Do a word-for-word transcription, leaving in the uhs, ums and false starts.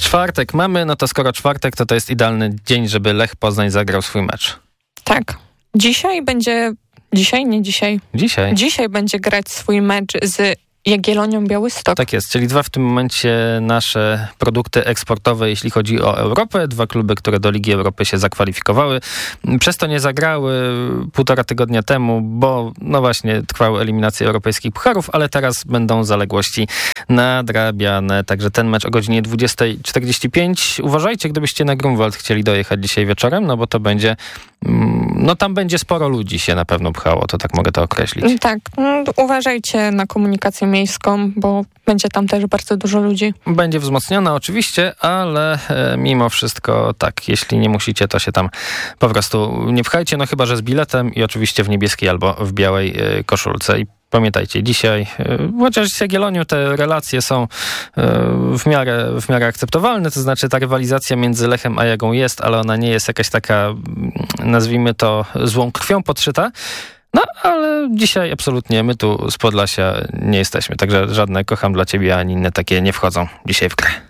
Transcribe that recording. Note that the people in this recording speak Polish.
Czwartek mamy, no to skoro czwartek, to to jest idealny dzień, żeby Lech Poznań zagrał swój mecz. Tak. Dzisiaj będzie... Dzisiaj? Nie dzisiaj. Dzisiaj. Dzisiaj będzie grać swój mecz z Jagiellonią Białystok. Tak jest, czyli dwa w tym momencie nasze produkty eksportowe, jeśli chodzi o Europę. Dwa kluby, które do Ligi Europy się zakwalifikowały. Przez to nie zagrały półtora tygodnia temu, bo no właśnie trwały eliminacje europejskich pucharów, ale teraz będą zaległości nadrabiane. Także ten mecz o godzinie dwudziesta czterdzieści pięć. Uważajcie, gdybyście na Grunwald chcieli dojechać dzisiaj wieczorem, no bo to będzie, no tam będzie sporo ludzi się na pewno pchało, to tak mogę to określić. Tak, uważajcie na komunikację miejską, bo będzie tam też bardzo dużo ludzi. Będzie wzmocniona oczywiście, ale e, mimo wszystko tak, jeśli nie musicie, to się tam po prostu nie pchajcie, no chyba że z biletem i oczywiście w niebieskiej albo w białej e, koszulce. I pamiętajcie, dzisiaj, e, chociaż z Jagiellonią te relacje są e, w miarę, w miarę akceptowalne, to znaczy ta rywalizacja między Lechem a Jagą jest, ale ona nie jest jakaś taka, nazwijmy to, złą krwią podszyta. No, ale dzisiaj absolutnie my tu z Podlasia nie jesteśmy, także żadne kocham dla ciebie ani inne takie nie wchodzą dzisiaj w grę.